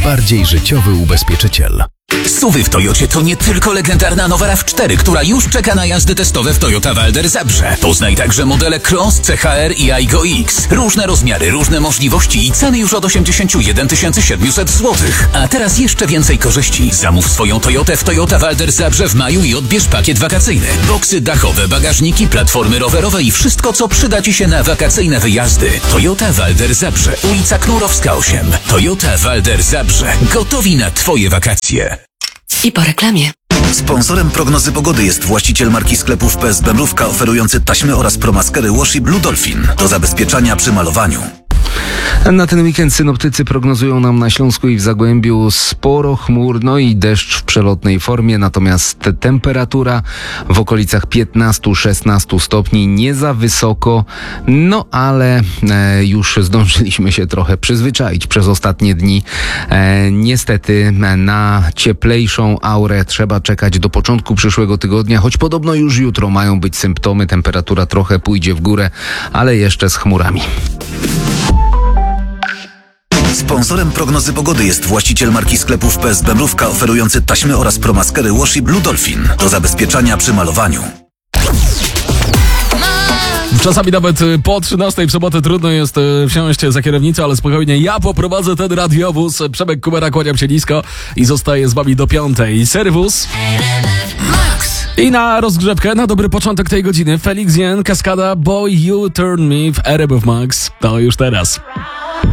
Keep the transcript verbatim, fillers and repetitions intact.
najbardziej życiowy ubezpieczyciel. S U V-y w Toyocie to nie tylko legendarna nowa RAV cztery, która już czeka na jazdy testowe w Toyota Wilder Zabrze. Poznaj także modele Cross, C H R i Aygo X. Różne rozmiary, różne możliwości i ceny już od osiemdziesiąt jeden tysięcy siedemset złotych. A teraz jeszcze więcej korzyści. Zamów swoją Toyotę w Toyota Wilder Zabrze w maju i odbierz pakiet wakacyjny. Boksy dachowe, bagażniki, platformy rowerowe i wszystko, co przyda Ci się na wakacyjne wyjazdy. Toyota Wilder Zabrze, ulica Knurowska osiem. Toyota Wilder Zabrze. Gotowi na Twoje wakacje. I po reklamie. Sponsorem prognozy pogody jest właściciel marki sklepów P S B Mrówka oferujący taśmy oraz promaskery Washi Blue Dolphin do zabezpieczania przy malowaniu. Na ten weekend synoptycy prognozują nam na Śląsku i w Zagłębiu sporo chmur, no i deszcz w przelotnej formie, natomiast temperatura w okolicach piętnaście szesnaście stopni, nie za wysoko, no ale e, już zdążyliśmy się trochę przyzwyczaić przez ostatnie dni. E, niestety na cieplejszą aurę trzeba czekać do początku przyszłego tygodnia, choć podobno już jutro mają być symptomy, temperatura trochę pójdzie w górę, ale jeszcze z chmurami. Sponsorem prognozy pogody jest właściciel marki sklepów P S B Mrówka oferujący taśmy oraz promaskery Washi Blue Dolphin do zabezpieczania przy malowaniu. Czasami nawet po trzynastej w sobotę trudno jest wsiąść za kierownicę, ale spokojnie, ja poprowadzę ten radiowóz. Przemek Kubera, kłaniam się nisko i zostaję z wami do piątej. Serwus. I na rozgrzewkę, na dobry początek tej godziny, Felix Jen, Kaskada, Boy You Turn Me w R M F Max. To już teraz.